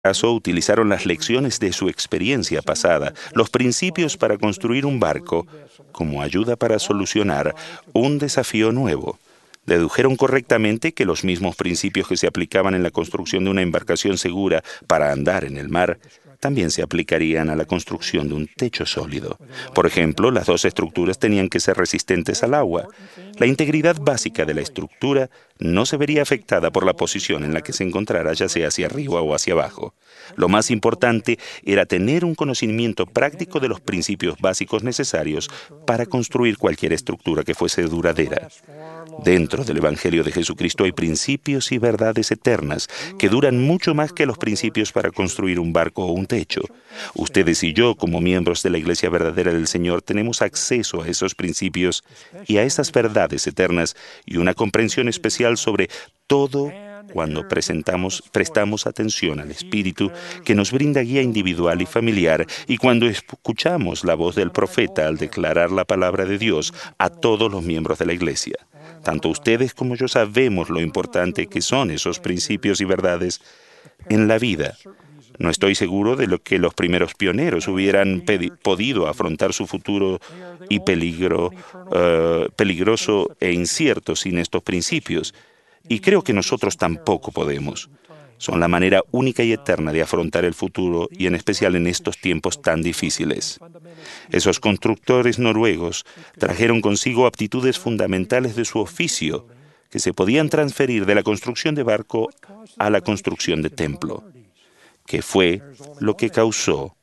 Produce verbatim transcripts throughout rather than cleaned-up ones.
caso utilizaron las lecciones de su experiencia pasada, los principios para construir un barco, como ayuda para solucionar un desafío nuevo. Dedujeron correctamente que los mismos principios que se aplicaban en la construcción de una embarcación segura para andar en el mar también se aplicarían a la construcción de un techo sólido. Por ejemplo, las dos estructuras tenían que ser resistentes al agua. La integridad básica de la estructura no se vería afectada por la posición en la que se encontrara, ya sea hacia arriba o hacia abajo. Lo más importante era tener un conocimiento práctico de los principios básicos necesarios para construir cualquier estructura que fuese duradera. Dentro del Evangelio de Jesucristo hay principios y verdades eternas que duran mucho más que los principios para construir un barco o un techo. Ustedes y yo, como miembros de la Iglesia verdadera del Señor, tenemos acceso a esos principios y a esas verdades eternas y una comprensión especial sobre todo cuando presentamos, prestamos atención al Espíritu que nos brinda guía individual y familiar y cuando escuchamos la voz del profeta al declarar la palabra de Dios a todos los miembros de la Iglesia. Tanto ustedes como yo sabemos lo importante que son esos principios y verdades en la vida. No estoy seguro de lo que los primeros pioneros hubieran podido afrontar su futuro y peligro, uh, peligroso e incierto sin estos principios. Y creo que nosotros tampoco podemos. Son la manera única y eterna de afrontar el futuro y en especial en estos tiempos tan difíciles. Esos constructores noruegos trajeron consigo aptitudes fundamentales de su oficio que se podían transferir de la construcción de barco a la construcción de templo, que fue lo que causó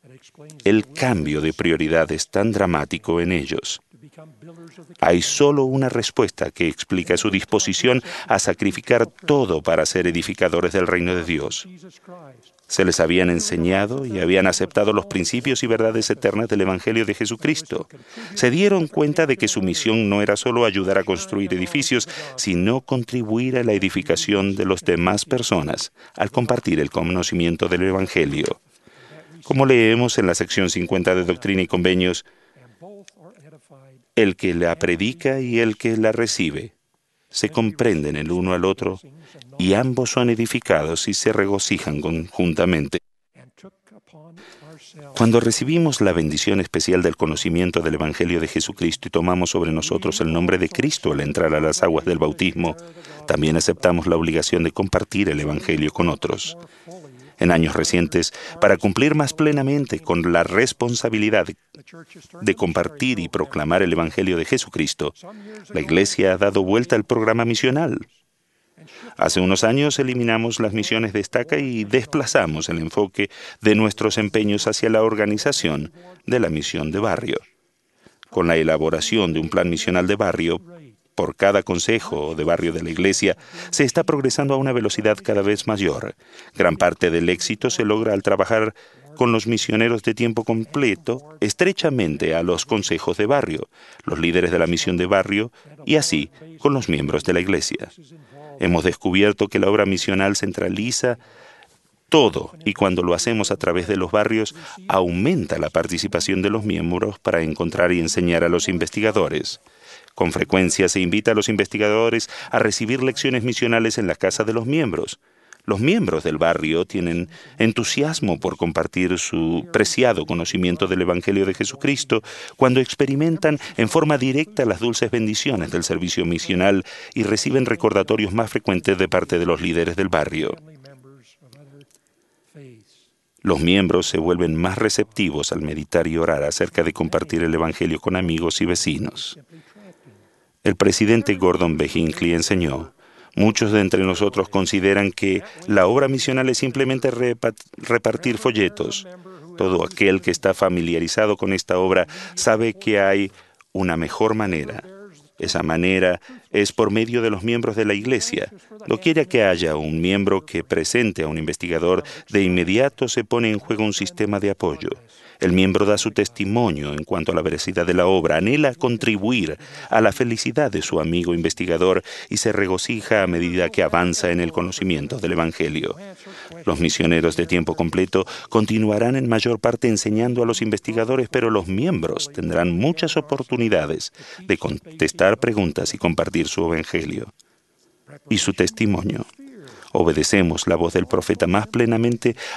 el cambio de prioridades tan dramático en ellos. Hay solo una respuesta que explica su disposición a sacrificar todo para ser edificadores del reino de Dios. Se les habían enseñado y habían aceptado los principios y verdades eternas del Evangelio de Jesucristo. Se dieron cuenta de que su misión no era solo ayudar a construir edificios, sino contribuir a la edificación de las demás personas al compartir el conocimiento del Evangelio. Como leemos en la sección cincuenta de Doctrina y Convenios, el que la predica y el que la recibe se comprenden el uno al otro y ambos son edificados y se regocijan conjuntamente. Cuando recibimos la bendición especial del conocimiento del Evangelio de Jesucristo y tomamos sobre nosotros el nombre de Cristo al entrar a las aguas del bautismo, también aceptamos la obligación de compartir el Evangelio con otros. En años recientes, para cumplir más plenamente con la responsabilidad de compartir y proclamar el Evangelio de Jesucristo, la Iglesia ha dado vuelta al programa misional. Hace unos años eliminamos las misiones de estaca y desplazamos el enfoque de nuestros empeños hacia la organización de la misión de barrio. Con la elaboración de un plan misional de barrio, por cada consejo de barrio de la Iglesia, se está progresando a una velocidad cada vez mayor. Gran parte del éxito se logra al trabajar con los misioneros de tiempo completo estrechamente a los consejos de barrio, los líderes de la misión de barrio y así con los miembros de la Iglesia. Hemos descubierto que la obra misional centraliza todo y cuando lo hacemos a través de los barrios, aumenta la participación de los miembros para encontrar y enseñar a los investigadores. Con frecuencia se invita a los investigadores a recibir lecciones misionales en la casa de los miembros. Los miembros del barrio tienen entusiasmo por compartir su preciado conocimiento del Evangelio de Jesucristo cuando experimentan en forma directa las dulces bendiciones del servicio misional y reciben recordatorios más frecuentes de parte de los líderes del barrio. Los miembros se vuelven más receptivos al meditar y orar acerca de compartir el Evangelio con amigos y vecinos. El presidente Gordon B. Hinckley enseñó: muchos de entre nosotros consideran que la obra misional es simplemente repartir folletos. Todo aquel que está familiarizado con esta obra sabe que hay una mejor manera. Esa manera es por medio de los miembros de la Iglesia. Doquiera que haya un miembro que presente a un investigador, de inmediato se pone en juego un sistema de apoyo. El miembro da su testimonio en cuanto a la veracidad de la obra, anhela contribuir a la felicidad de su amigo investigador y se regocija a medida que avanza en el conocimiento del Evangelio. Los misioneros de tiempo completo continuarán en mayor parte enseñando a los investigadores, pero los miembros tendrán muchas oportunidades de contestar preguntas y compartir su Evangelio y su testimonio. obedecemos la voz del profeta más plenamente